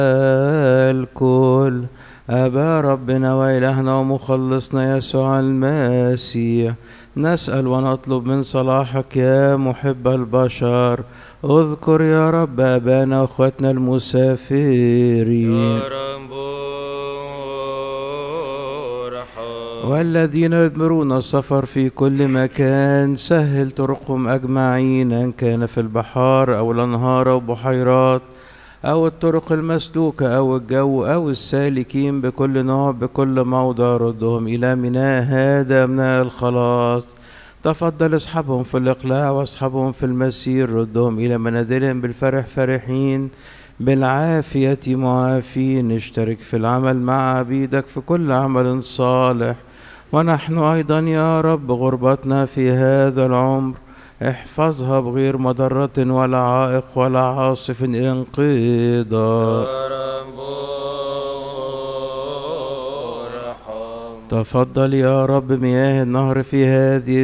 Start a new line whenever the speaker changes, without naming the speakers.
الكل أبا ربنا وإلهنا ومخلصنا يسوع المسيح، نسأل ونطلب من صلاحك يا محب البشر. اذكر يا رب أبانا وأخواتنا المسافرين
يا رب ارحم.
والذين يدبرون السفر في كل مكان، سهل طرقهم أجمعين، إن كان في البحار أو الأنهار أو بحيرات أو الطرق المسلوكة أو الجو أو السالكين بكل نوع بكل موضع، ردهم إلى ميناء هذا ميناء الخلاص. تفضل اصحابهم في الإقلاع واصحابهم في المسير، ردهم إلى منازلهم بالفرح فرحين، بالعافية معافين. اشترك في العمل مع عبيدك في كل عمل صالح، ونحن أيضا يا رب غربتنا في هذا العمر احفظها بغير مضرة ولا عائق ولا عاصف انقضاء.
يا رب ارحم.
تفضل يا رب مياه النهر في هذه